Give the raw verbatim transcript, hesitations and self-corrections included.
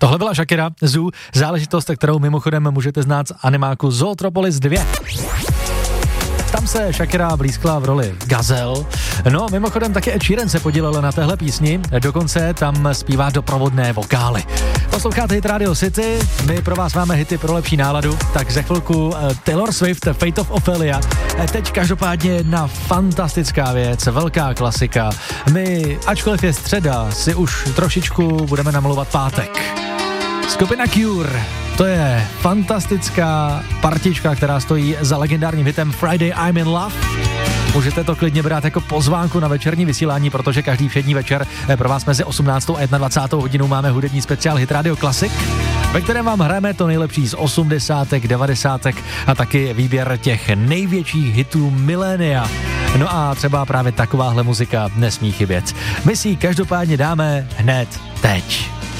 Tohle byla Shakira, Zoo, záležitost, kterou mimochodem můžete znát z animáku Zootropolis dva. Tam se Shakira blízkla v roli Gazel. No, mimochodem také Ed Sheeran se podílel na téhle písni, dokonce tam zpívá doprovodné vokály. Posloucháte Hit Radio City, my pro vás máme hity pro lepší náladu, tak za chvilku uh, Taylor Swift, Fate of Ophelia. Teď každopádně jedna fantastická věc, velká klasika. My, ačkoliv je středa, si už trošičku budeme namlouvat pátek. Skupina Cure, to je fantastická partička, která stojí za legendárním hitem Friday I'm in Love. Můžete to klidně brát jako pozvánku na večerní vysílání, protože každý všední večer pro vás mezi osmnáctou a dvacátou první hodinou máme hudební speciál Hit Radio Classic, ve kterém vám hrajeme to nejlepší z osmdesátek, devadesátek a taky výběr těch největších hitů milénia. No a třeba právě takováhle muzika nesmí chybět. My si ji každopádně dáme hned teď.